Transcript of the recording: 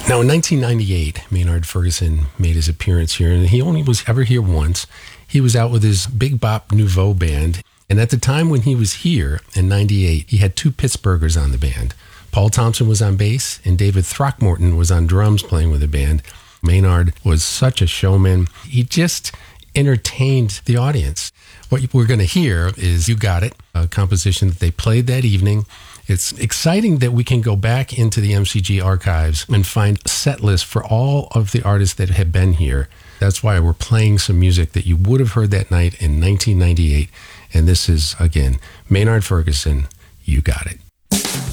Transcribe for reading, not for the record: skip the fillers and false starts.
Now, in 1998, Maynard Ferguson made his appearance here, and he only was ever here once. He was out with his Big Bop Nouveau band, and at the time when he was here in 98, he had two Pittsburghers on the band. Paul Thompson was on bass, and David Throckmorton was on drums playing with the band. Maynard was such a showman. He just entertained the audience. What we're going to hear is You Got It, a composition that they played that evening. It's exciting that we can go back into the MCG archives and find set lists for all of the artists that have been here. That's why we're playing some music that you would have heard that night in 1998. And this is, again, Maynard Ferguson, You Got It.